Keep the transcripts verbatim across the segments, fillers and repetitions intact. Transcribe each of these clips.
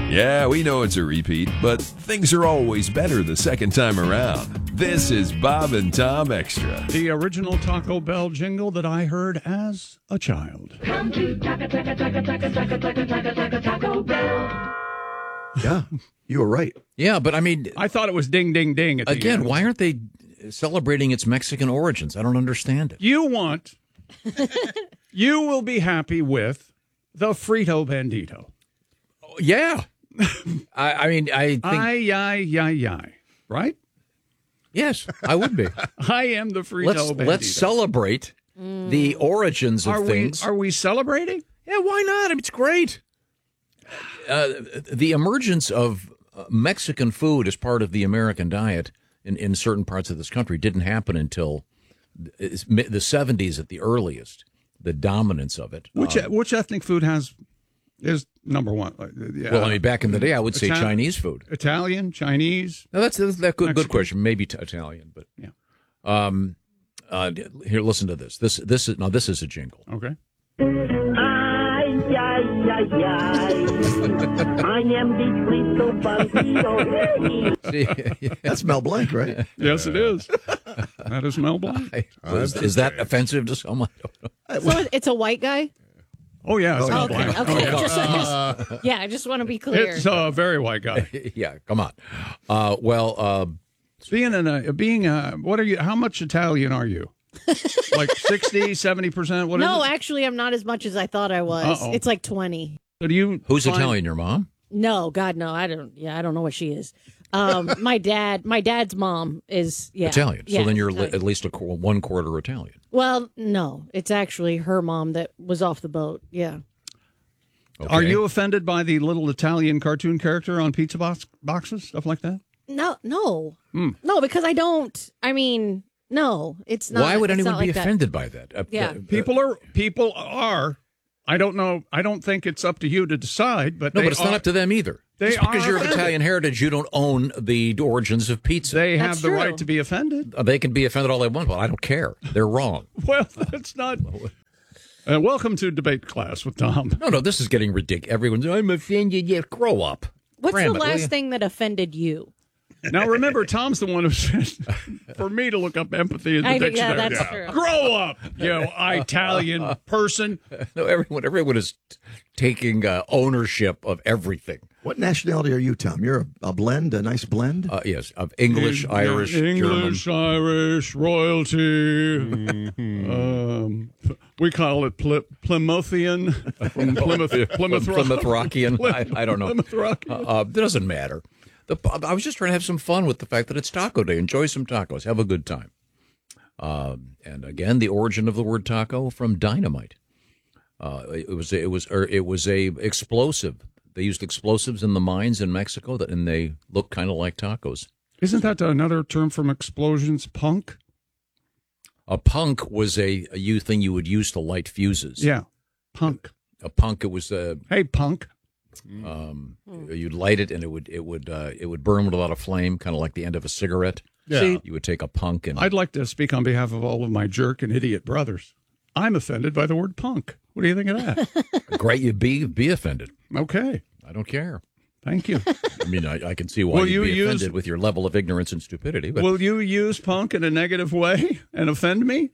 Yeah, we know it's a repeat, but things are always better the second time around. This is Bob and Tom Extra. The original Taco Bell jingle that I heard as a child. Come to Taco, Taco, Taco, Taco, Taco, Taco, Taco, Taco, Taco Bell. Yeah, you were right. Yeah, but I mean, I thought it was ding, ding, ding. At the again, end. why aren't they celebrating its Mexican origins? I don't understand it. You want, you will be happy with the Frito Bandito. Yeah. I, I mean, I think. Ay, ay, ay, ay. Right? Yes, I would be. I am the Frito let's, Bandito. let's celebrate mm. the origins of are things. We, are we celebrating? Yeah, why not? I mean, it's great. Uh, the emergence of Mexican food as part of the American diet in, in certain parts of this country didn't happen until the seventies at the earliest, the dominance of it. Which um, which ethnic food has is number one? Yeah. Well, I mean, back in the day, I would say Itali- Chinese food. Italian, Chinese? No, that's, that's that good, good question. Maybe t- Italian, but yeah. Um, uh, here, listen to this. This this is now this is a jingle. Okay. Ay, ay, ay, ay. I am the Frito Bandito. That's Mel Blanc, right? Yes, it is. That is Mel Blanc. I, is, is that offensive to someone? So it's a white guy? Oh, yeah. It's oh, Mel okay, Blanc. okay. Oh, yeah. Just, just, yeah, I just want to be clear. It's a very white guy. Yeah, come on. Uh, well, uh, being in a being a, what are you? How much Italian are you? Like sixty, seventy percent? What no, is it? actually, I'm not as much as I thought I was. Uh-oh. It's like twenty. So do you Who's find- Italian? Your mom? No, God, no. I don't. Yeah, I don't know what she is. Um, my dad, my dad's mom is yeah Italian. So yeah, then you're li- Italian. at least a qu- one quarter Italian. Well, no, it's actually her mom that was off the boat. Yeah. Okay. Are you offended by the little Italian cartoon character on pizza box, boxes, stuff like that? No, no, Hmm. no, because I don't. I mean, no, it's not. Why would it's anyone not be like that. offended by that? Uh, Yeah. uh, People are people are. I don't know. I don't think it's up to you to decide. But No, they but it's are, not up to them either. They Just because are you're of offended. Italian heritage, you don't own the origins of pizza. They That's have the true. right to be offended. Uh, they can be offended all they want, but I don't care. They're wrong. Well, that's not. Uh, welcome to debate class with Tom. No, no, this is getting ridiculous. Everyone's, I'm offended. Yeah, grow up. What's Cram the it, will last you? thing that offended you? Now, remember, Tom's the one who said for me to look up empathy in the I think- yeah, dictionary. that's true. Grow up, you know, Italian person. No, everyone, everyone is taking uh, ownership of everything. What nationality are you, Tom? You're a, a blend, a nice blend? Uh, yes, of English, Yeah, Irish, English, German. Irish, royalty. um, we call it Ply- Plymouthian from Plymouth, Plymouth, From Plymouth Rockian. I, I don't know. Plymouth Rock. Uh, uh, it doesn't matter. The, I was just trying to have some fun with the fact that it's Taco Day. Enjoy some tacos. Have a good time. Um, and again, the origin of the word taco from dynamite. Uh, it was it was or it was a explosive. They used explosives in the mines in Mexico, that, and they look kind of like tacos. Isn't that another term from explosions? Punk? A punk was a, a you thing you would use to light fuses. Yeah, punk. A punk. It was a. Hey, punk. Um, You'd light it, and it would it would uh, it would burn without a flame, kind of like the end of a cigarette. Yeah. See, you would take a punk and I'd like to speak on behalf of all of my jerk and idiot brothers. I'm offended by the word punk. What do you think of that? great. You be be offended. Okay, I don't care. thank you. I mean, I, I can see why Will you'd you be use- offended with your level of ignorance and stupidity. But Will you use punk in a negative way and offend me?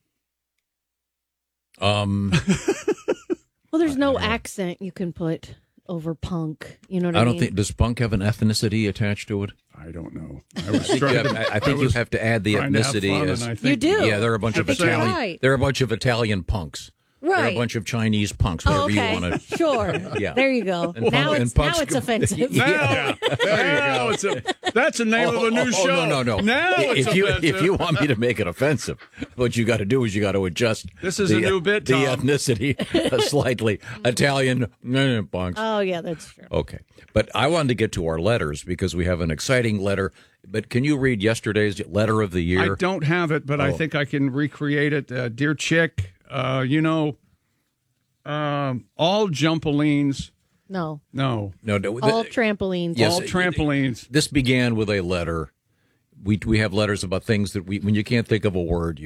um, Well, there's no accent you can put over punk. You know what I, I don't mean? think does punk have an ethnicity attached to it. I don't know. I was I think, you trying have, to- I I think you was have to add the trying to have ethnicity fun, as and I You think- do. yeah. There are a bunch I of think you're Italian. right. There are a bunch of Italian punks. There are a Right. bunch of Chinese punks. Oh, Whatever okay. you want to. Sure. Yeah. There you go. And now punk- it's and punks now it's go- offensive. Now, now it's a, that's the name of a new oh, show. Oh, no, no, no. Now it's if you offensive. if you want me to make it offensive, what you got to do is you got to adjust. This is the, a new bit, The Tom. ethnicity slightly. Italian no, no, punks. Oh yeah, that's true. Okay, but I wanted to get to our letters because we have an exciting letter. But can you read yesterday's letter of the year? I don't have it, but I Oh. think I can recreate it. Uh, Dear Chick, uh, you know, um, all jumpolines. No, No, No, no. all th- trampolines. Yes. all trampolines. This began with a letter. We we have letters about things that we when you can't think of a word, you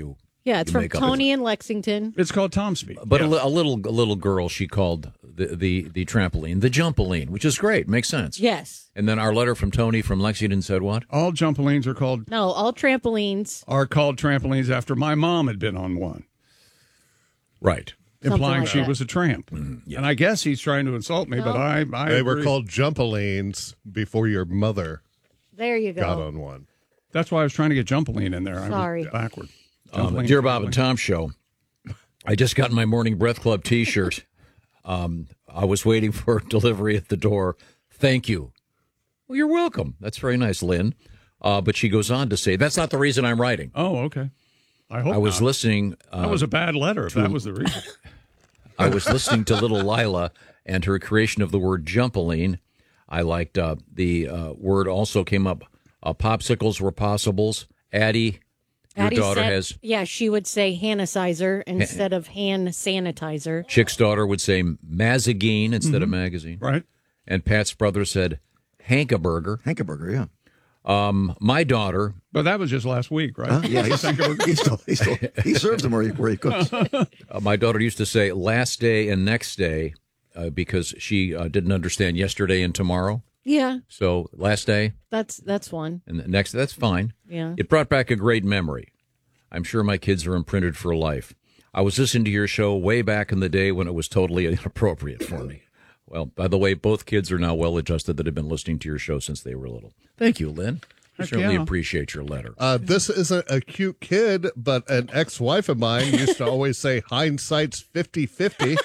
Yeah, it's You from make up- Tony in Lexington. It's called Tom Speed. But Yes. a, li- a little a little girl she called the, the, the trampoline the jumpaline, which is great. Makes sense. Yes. And then our letter from Tony from Lexington said what? All jumpolines are called No, all trampolines. are called trampolines after my mom had been on one, Right. Something implying like she that. was a tramp. yeah. And I guess he's trying to insult me, but I, I They were agree. called jumpolines before your mother There you got go. on one. That's why I was trying to get jumpoline in there. I Sorry. was backward. Um, Jumpoline, Dear Bob and jumpoline. Tom show, I just got my Morning Breath Club T-shirt. um, I was waiting for delivery at the door. Thank you. Well, you're welcome. That's very nice, Lynn. Uh, but she goes on to say, that's not the reason I'm writing. Oh, okay. I hope I was not. listening. Uh, That was a bad letter, if that was the reason. I was listening to little Lila and her creation of the word jumpaline. I liked uh, the uh, word also came up. Uh, popsicles were possibles. Addie, your Addie daughter said- has. Yeah, she would say sanitizer instead of hand sanitizer. Chick's daughter would say mazagine instead of magazine. Right? And Pat's brother said Hankaburger. Hankaburger, yeah. Um, my daughter, But that was just last week, right? Huh? Yeah, he's, he's still, he's still, he serves them where he, where he cooks. uh, my daughter used to say last day and next day uh, because she uh, didn't understand yesterday and tomorrow. Yeah, So last day that's that's one. and the next, that's fine. Yeah. It brought back a great memory. I'm sure my kids are imprinted for life. I was listening to your show way back in the day when it was totally inappropriate for me. Well, by the way, both kids are now well adjusted that have been listening to your show since they were little. Thank you, Lynn. I Heck certainly yeah. appreciate your letter. Uh, this isn't a cute kid, but an ex-wife of mine used to always say hindsight's fifty-fifty.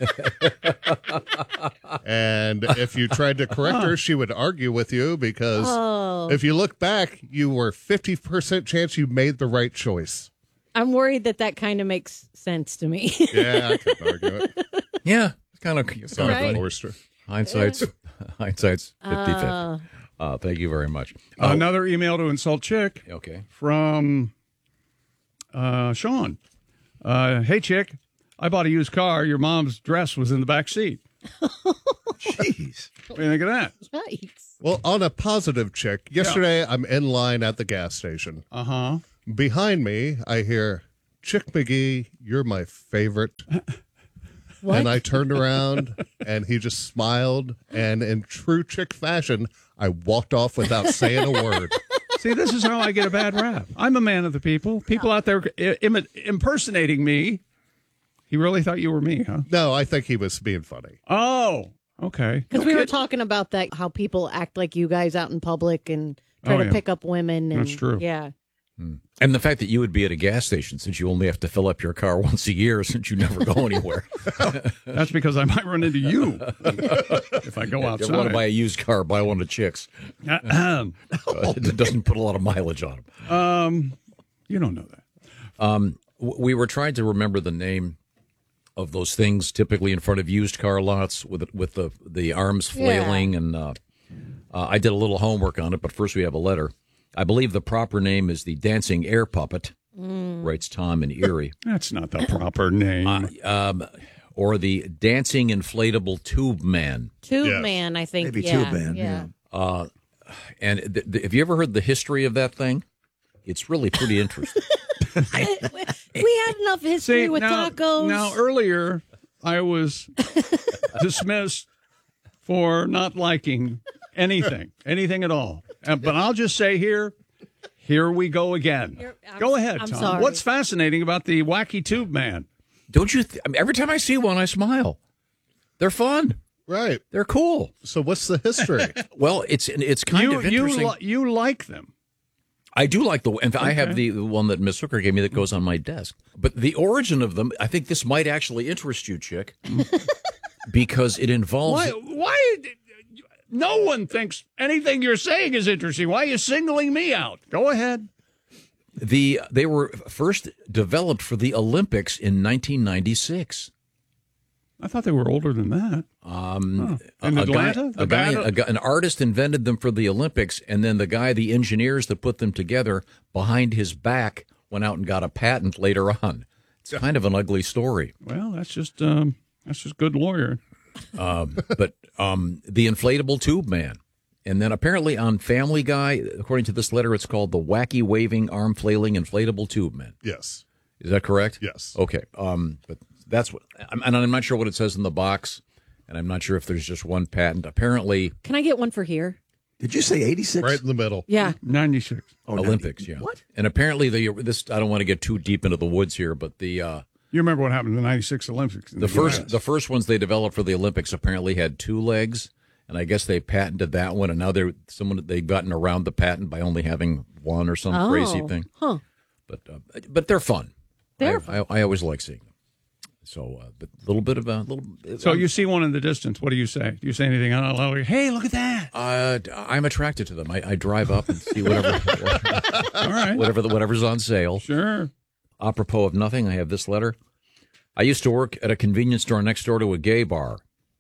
And if you tried to correct her, she would argue with you because Oh. if you look back, you were fifty percent chance you made the right choice. I'm worried that that kind of makes sense to me. Yeah, I could argue it. Yeah, it's kind of, Sorry, Right. Forrester. hindsight's hindsight's fifty-fifty. Uh. Uh, thank you very much. Another email to insult Chick Okay. from uh, Sean. Uh, hey, Chick, I bought a used car. Your mom's dress was in the back seat. Jeez. What do you think of that? Yikes. Well, on a positive check, yesterday I'm in line at the gas station. Uh huh. Behind me, I hear, Chick McGee, you're my favorite. What? And I turned around and he just smiled. And in true Chick fashion, I walked off without saying a word. See, this is how I get a bad rap. I'm a man of the people. People out there i- imi- impersonating me. He really thought you were me, huh? No, I think he was being funny. Oh, okay. Because we were talking about that, how people act like you guys out in public and try Oh, to yeah. pick up women. And, That's true. Yeah. And the fact that you would be at a gas station since you only have to fill up your car once a year since you never go anywhere. That's because I might run into you if I go If you want to buy outside. a used car, buy one of Chick's. Ahem. Uh, it doesn't put a lot of mileage on them. um, you don't know that. Um, w- we were trying to remember the name of those things typically in front of used car lots with with the the arms flailing, and uh, uh, I did a little homework on it. But first, we have a letter. I believe the proper name is the dancing air puppet. Writes Tom in Erie, That's not the proper name. um, or the dancing inflatable tube man. Tube Yes. man, I think. Maybe yeah, Tube Man, Yeah. Uh, and th- th- have you ever heard the history of that thing? It's really pretty interesting. We had enough history See, with now, tacos. now earlier I was dismissed for not liking anything, anything at all. Uh, but I'll just say here, here we go again. Here- I'm- Go ahead, I'm Tom. sorry. What's fascinating about the wacky tube man? Don't you? Th- I mean, every time I see one, I smile. They're fun. Right. They're cool. So what's the history? Well, it's it's kind You of you interesting. li- you like them? I do like the. In fact, I have Okay. the, the one that Miss Hooker gave me that goes on my desk. But the origin of them, I think this might actually interest you, Chick, because it involves. Why? Why? No one thinks anything you're saying is interesting. Why are you singling me out? Go ahead. The they were first developed for the Olympics in nineteen ninety-six. I thought they were older than that. Um, In a Atlanta? guy, The a guy, band- a guy, an artist invented them for the Olympics, and then the guy, the engineers that put them together, behind his back, went out and got a patent later on. It's kind of an ugly story. Well, that's just um, that's just good lawyer. Um, but um, the inflatable tube man. And then apparently on Family Guy, according to this letter, it's called the wacky waving arm flailing inflatable tube man. Yes. Is that correct? Yes. Okay. Um, but that's what, I'm, and I'm not sure what it says in the box, and I'm not sure if there's just one patent. Apparently, Can I get one for here? Did you say eighty-six? Right in the middle. Yeah. ninety-six. Oh, Olympics, ninety. yeah. What? And apparently, the this I don't want to get too deep into the woods here, but the uh, You remember what happened in the ninety-six Olympics? in the first U S. the first ones they developed for the Olympics apparently had two legs, and I guess they patented that one, and now they're someone they've gotten around the patent by only having one or some Oh, crazy thing. Huh. But uh, but they're fun. They're I, fun. I, I always like seeing them. So, uh, but a little bit of a little. So um, you see one in the distance. What do you say? Do you say anything out loud? Like, hey, look at that. Uh, I'm attracted to them. I, I drive up and see whatever, All right. whatever, whatever's on sale. Sure. Apropos of nothing, I have this letter. I used to work at a convenience store next door to a gay bar.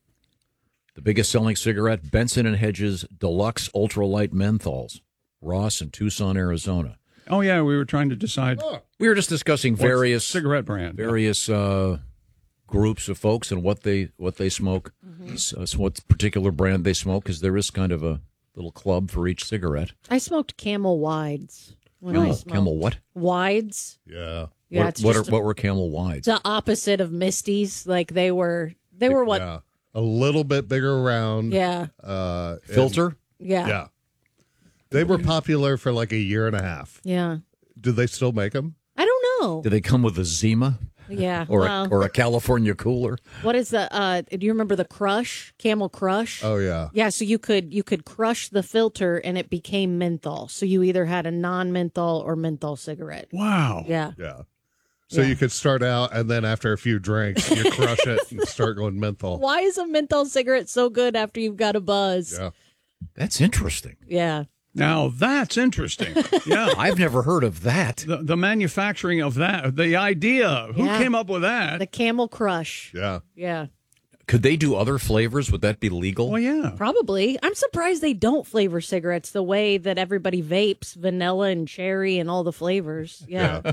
The biggest selling cigarette, Benson and Hedges Deluxe Ultralight Menthols, Ross in Tucson, Arizona. Oh, yeah, we were trying to decide We were just discussing what's various cigarette brand. various uh, groups of folks and what they what they smoke, Mm-hmm. so, so what particular brand they smoke, because there is kind of a little club for each cigarette. I smoked Camel Wides. When I Camel, smoked. Camel what? Wides. Yeah. Yeah, what, it's what, just are, what were Camel Wides? the opposite of Misties. Like they were, they were what? Yeah. A little bit bigger around. Yeah. Uh, and- Filter? Yeah. yeah. They were popular for like a year and a half. Yeah. Do they still make them? I don't know. Do they come with a Zima Yeah. or well, a, or a California cooler? what is the? Uh, do you remember the Crush? Camel Crush. Oh, yeah. Yeah, so you could you could crush the filter and it became menthol. So you either had a non-menthol or menthol cigarette. Wow. Yeah. Yeah. So Yeah. you could start out, and then after a few drinks, you crush it and start going menthol. Why is a menthol cigarette so good after you've got a buzz? Yeah. That's interesting. Yeah. Now, that's interesting. Yeah. I've never heard of that. The, the manufacturing of that, the idea, who Yeah. came up with that? The Camel Crush. Yeah. Yeah. Could they do other flavors? Would that be legal? Well, yeah. Probably. I'm surprised they don't flavor cigarettes the way that everybody vapes, vanilla and cherry and all the flavors. Yeah.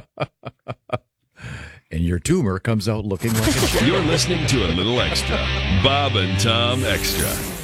And your tumor comes out looking like a cherry. You're listening to a little extra. Bob and Tom Extra.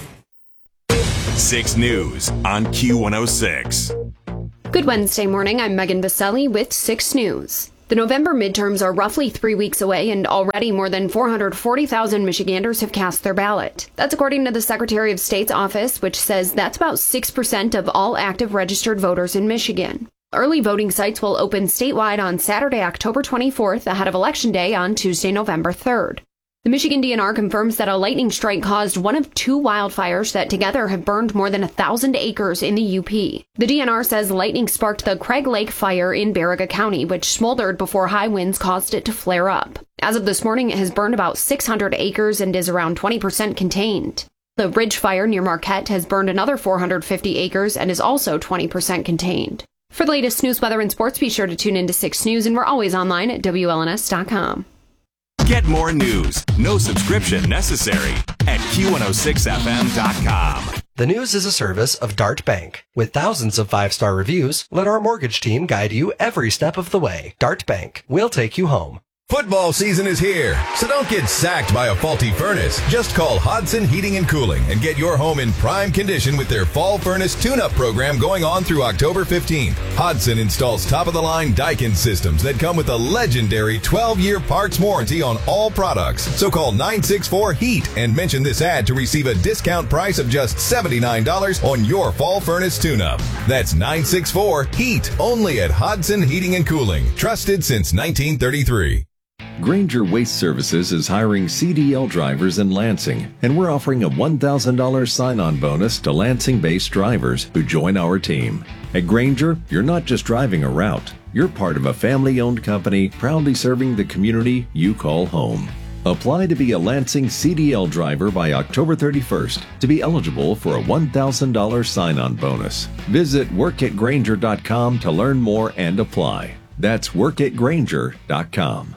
six News on Q one oh six. Good Wednesday morning. I'm Megan Vaselli with six News. The November midterms are roughly three weeks away, and already more than four hundred forty thousand Michiganders have cast their ballot. That's according to the Secretary of State's office, which says that's about six percent of all active registered voters in Michigan. Early voting sites will open statewide on Saturday, October twenty-fourth, ahead of Election Day on Tuesday, November third. The Michigan D N R confirms that a lightning strike caused one of two wildfires that together have burned more than a thousand acres in the U P. The D N R says lightning sparked the Craig Lake fire in Baraga County, which smoldered before high winds caused it to flare up. As of this morning, it has burned about six hundred acres and is around twenty percent contained. The Ridge fire near Marquette has burned another four hundred fifty acres and is also twenty percent contained. For the latest news, weather, and sports, be sure to tune into six News, and we're always online at W L N S dot com. Get more news, no subscription necessary, at Q one oh six F M dot com. The News is a service of Dart Bank. With thousands of five-star reviews, let our mortgage team guide you every step of the way. Dart Bank. We'll take you home. Football season is here, so don't get sacked by a faulty furnace. Just call Hodson Heating and Cooling and get your home in prime condition with their Fall Furnace Tune-Up program going on through October fifteenth. Hodson installs top-of-the-line Daikin systems that come with a legendary twelve-year parts warranty on all products. So call nine six four HEAT and mention this ad to receive a discount price of just seventy-nine dollars on your Fall Furnace Tune-Up. That's nine six four HEAT, only at Hodson Heating and Cooling. Trusted since nineteen thirty-three. Granger Waste Services is hiring C D L drivers in Lansing, and we're offering a one thousand dollars sign-on bonus to Lansing-based drivers who join our team. At Granger, you're not just driving a route. You're part of a family-owned company proudly serving the community you call home. Apply to be a Lansing C D L driver by October thirty-first to be eligible for a one thousand dollars sign-on bonus. Visit work at granger dot com to learn more and apply. That's work at granger dot com.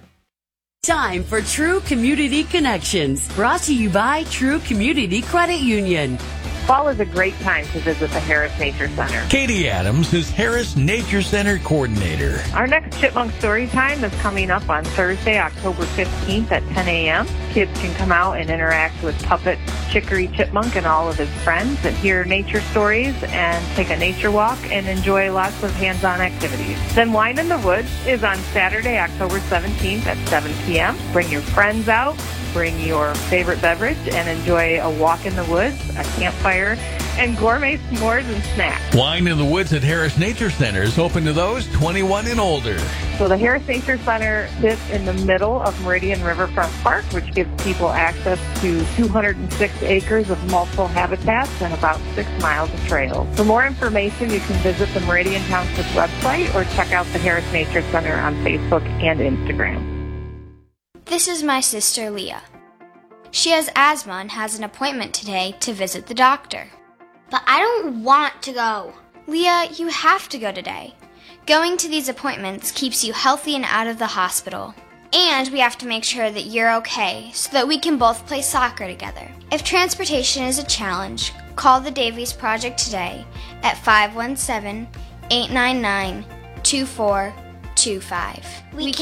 Time for True Community Connections, brought to you by True Community Credit Union. Fall is a great time to visit the Harris Nature Center. Katie Adams is Harris Nature Center Coordinator. Our next Chipmunk Story Time is coming up on Thursday, October fifteenth at ten a.m. Kids can come out and interact with Puppet, Chicory Chipmunk, and all of his friends and hear nature stories and take a nature walk and enjoy lots of hands-on activities. Then Wine in the Woods is on Saturday, October seventeenth at seven p.m. Bring your friends out, bring your favorite beverage, and enjoy a walk in the woods, a campfire, and gourmet s'mores and snacks. Wine in the Woods at Harris Nature Center is open to those twenty-one and older. So the Harris Nature Center sits in the middle of Meridian Riverfront Park, which gives people access to two hundred six acres of multiple habitats and about six miles of trails. For more information, you can visit the Meridian Township website or check out the Harris Nature Center on Facebook and Instagram. This is my sister Leah. She has asthma and has an appointment today to visit the doctor. But I don't want to go. Leah, you have to go today. Going to these appointments keeps you healthy and out of the hospital. And we have to make sure that you're okay so that we can both play soccer together. If transportation is a challenge, call the Davies Project today at five one seven, eight nine nine, two four two five. We